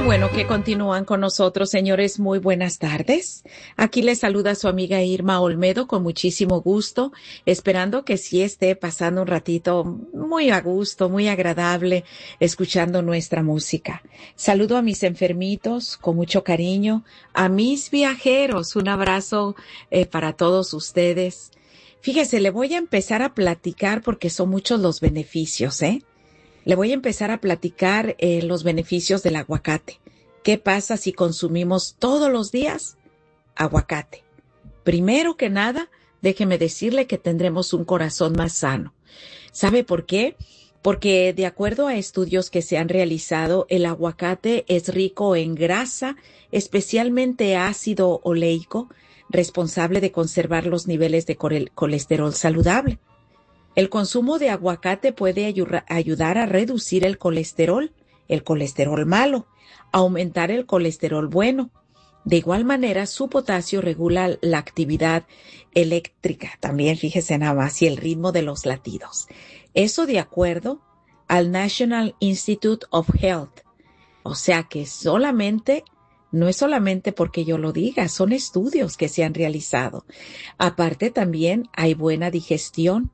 Bueno que continúan con nosotros, señores. Muy buenas tardes. Aquí les saluda su amiga Irma Olmedo con muchísimo gusto, esperando que sí esté pasando un ratito muy a gusto, muy agradable, escuchando nuestra música. Saludo a mis enfermitos con mucho cariño, a mis viajeros, un abrazo para todos ustedes. Fíjese, le voy a empezar a platicar porque son muchos los beneficios, ¿eh? Le voy a empezar a platicar los beneficios del aguacate. ¿Qué pasa si consumimos todos los días aguacate? Primero que nada, déjeme decirle que tendremos un corazón más sano. ¿Sabe por qué? Porque de acuerdo a estudios que se han realizado, el aguacate es rico en grasa, especialmente ácido oleico, responsable de conservar los niveles de colesterol saludable. El consumo de aguacate puede ayudar a reducir el colesterol malo, aumentar el colesterol bueno. De igual manera, su potasio regula la actividad eléctrica, también fíjese nada más, y el ritmo de los latidos. Eso de acuerdo al National Institute of Health. O sea que no es solamente porque yo lo diga, son estudios que se han realizado. Aparte también hay buena digestión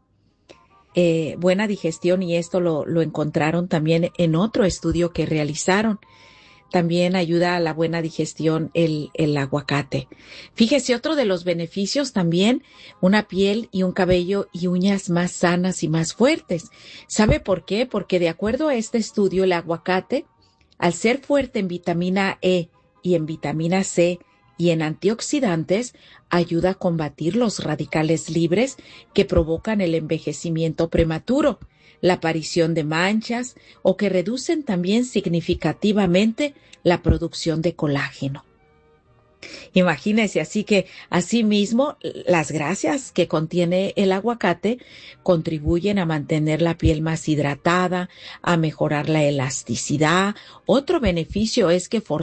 y esto lo encontraron también en otro estudio que realizaron. También ayuda a la buena digestión el aguacate. Fíjese, otro de los beneficios también, una piel y un cabello y uñas más sanas y más fuertes. ¿Sabe por qué? Porque de acuerdo a este estudio, el aguacate, al ser fuerte en vitamina E y en vitamina C, y en antioxidantes, ayuda a combatir los radicales libres que provocan el envejecimiento prematuro, la aparición de manchas o que reducen también significativamente la producción de colágeno. Imagínense, así que asimismo las grasas que contiene el aguacate contribuyen a mantener la piel más hidratada, a mejorar la elasticidad. Otro beneficio es que